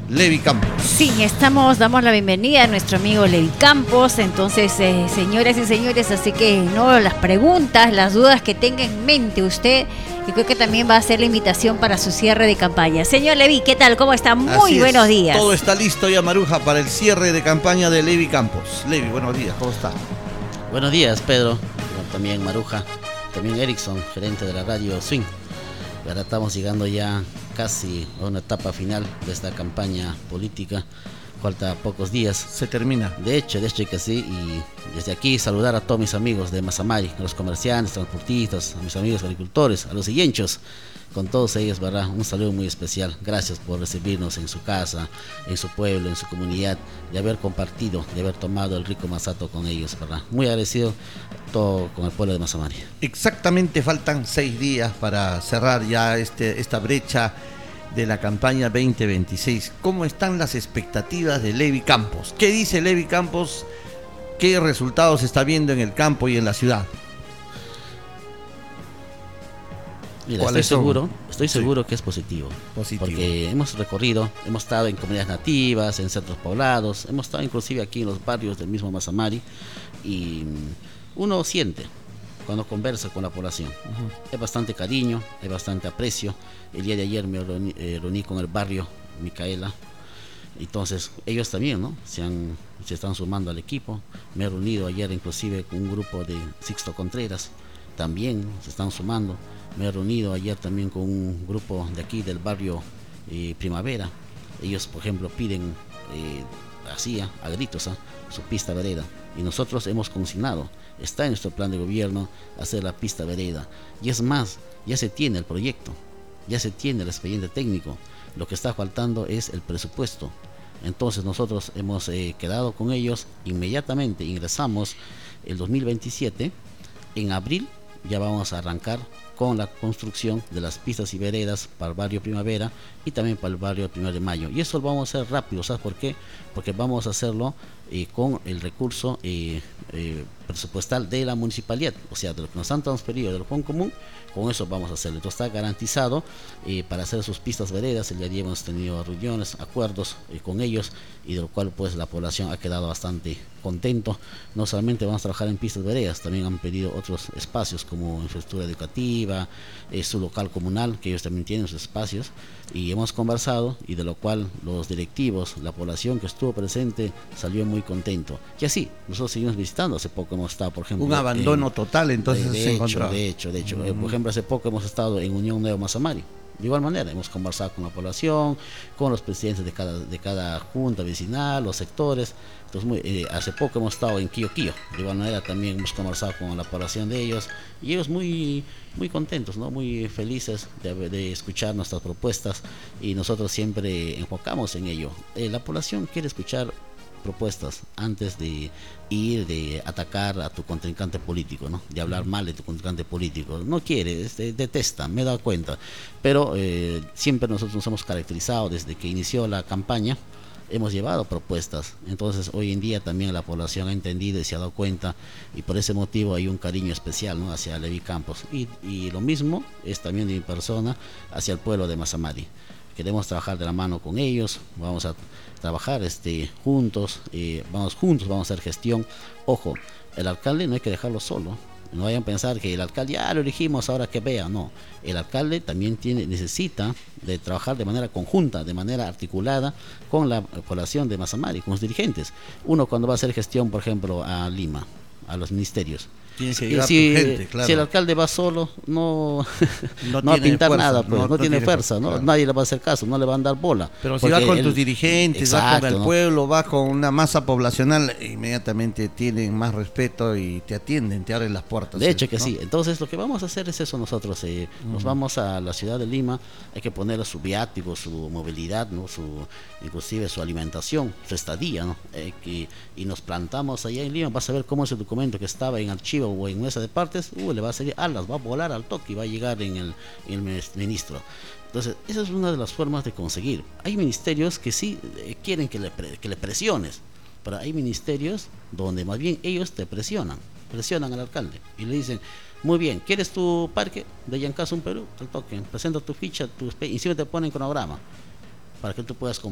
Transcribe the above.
Levi Campos. Sí, damos la bienvenida a nuestro amigo Levi Campos. Entonces, señoras y señores, así que no las preguntas, las dudas que tenga en mente usted, y creo que también va a ser la invitación para su cierre de campaña. Señor Levi, ¿qué tal? ¿Cómo está? Muy buenos días. Todo está listo ya, Maruja, para el cierre de campaña de Levi Campos. Levi, buenos días, ¿cómo está? Buenos días, Pedro, también Maruja, también Erickson, gerente de la radio Swing. Ahora estamos llegando ya casi a una etapa final de esta campaña política. Falta pocos días. Se termina. De hecho que sí. Y desde aquí saludar a todos mis amigos de Mazamari, a los comerciantes, transportistas, a mis amigos agricultores, a los illenchos. Con todos ellos, ¿verdad? Un saludo muy especial. Gracias por recibirnos en su casa, en su pueblo, en su comunidad, de haber compartido, de haber tomado el rico masato con ellos, ¿verdad? Muy agradecido todo con el pueblo de Mazamari. Exactamente, faltan 6 días para cerrar ya esta brecha de la campaña 2026. ¿Cómo están las expectativas de Levi Campos? ¿Qué dice Levi Campos? ¿Qué resultados está viendo en el campo y en la ciudad? Mira, estoy seguro que es positivo. Porque hemos recorrido, hemos estado en comunidades nativas, en centros poblados, hemos estado inclusive aquí en los barrios del mismo Mazamari, y uno siente cuando conversa con la población. Hay bastante cariño, hay bastante aprecio. El día de ayer me reuní con el barrio Micaela. Entonces ellos también, ¿no? se están sumando al equipo. Me he reunido ayer inclusive con un grupo de Sixto Contreras, también se están sumando. Me he reunido ayer también con un grupo de aquí del barrio Primavera. Ellos, por ejemplo, piden así a gritos su pista vereda, y nosotros hemos consignado, está en nuestro plan de gobierno, hacer la pista vereda. Y es más, ya se tiene el proyecto, ya se tiene el expediente técnico. Lo que está faltando es el presupuesto. Entonces nosotros hemos quedado con ellos, inmediatamente ingresamos el 2027, en abril ya vamos a arrancar con la construcción de las pistas y veredas para el barrio Primavera y también para el barrio 1 de Mayo. Y eso lo vamos a hacer rápido, ¿sabes por qué? Porque vamos a hacerlo con el recurso presupuestal de la municipalidad, o sea, de lo que nos han transferido del fondo común, con eso vamos a hacerlo. Entonces está garantizado para hacer sus pistas veredas. El día de ayer hemos tenido reuniones, acuerdos con ellos, y de lo cual pues la población ha quedado bastante contento. No solamente vamos a trabajar en pistas veredas, también han pedido otros espacios como infraestructura educativa, su local comunal, que ellos también tienen sus espacios, y hemos conversado, y de lo cual los directivos, la población que estuvo presente salió muy contento. Y así, nosotros seguimos visitando. Hace poco hemos estado, por ejemplo, un abandono total, entonces de hecho, por ejemplo, hace poco hemos estado en Unión Nuevo Mazamari. De igual manera, hemos conversado con la población, con los presidentes de cada junta vecinal, los sectores. Entonces, hace poco hemos estado en Quillo. De igual manera, también hemos conversado con la población de ellos, y ellos muy contentos, ¿no? Muy felices de escuchar nuestras propuestas, y nosotros siempre enfocamos en ello. La población quiere escuchar propuestas antes de atacar a tu contrincante político, ¿no? De hablar mal de tu contrincante político. No quiere, detesta, me he dado cuenta. Pero siempre nosotros nos hemos caracterizado desde que inició la campaña. Hemos llevado propuestas. Entonces hoy en día también la población ha entendido y se ha dado cuenta, y por ese motivo hay un cariño especial, ¿no? Hacia Levi Campos, y lo mismo es también de mi persona hacia el pueblo de Mazamari. Queremos trabajar de la mano con ellos, vamos a trabajar juntos, vamos a hacer gestión. Ojo, el alcalde no hay que dejarlo solo. No vayan a pensar que el alcalde ya lo elegimos, ahora que vea. No, el alcalde también necesita de trabajar de manera conjunta, de manera articulada con la población de Mazamari, con los dirigentes. Uno, cuando va a hacer gestión, por ejemplo, a Lima, a los ministerios, tiene que llegar gente, claro. Si el alcalde va solo, no va a pintar fuerza, nada, pues, no tiene fuerza, ¿no? Claro. Nadie le va a hacer caso, no le van a dar bola. Pero si va con tus dirigentes, exacto, va con el pueblo, va con una masa poblacional, inmediatamente tienen más respeto y te atienden, te abren las puertas. De hecho que ¿no? Sí, entonces lo que vamos a hacer es eso nosotros. Nos vamos a la ciudad de Lima, hay que poner su viático, su movilidad, ¿no? Inclusive su alimentación, su estadía, ¿no? Y nos plantamos allá en Lima. Vas a ver cómo ese documento que estaba en archivo o en mesa de partes, le va a salir alas, va a volar al toque y va a llegar en el ministro. Entonces, esa es una de las formas de conseguir. Hay ministerios que sí quieren que le presiones, pero hay ministerios donde más bien ellos te presionan al alcalde y le dicen: muy bien, ¿quieres tu parque de Yancazún, Perú? Al toque, presenta tu ficha, y encima te ponen cronograma para que tú puedas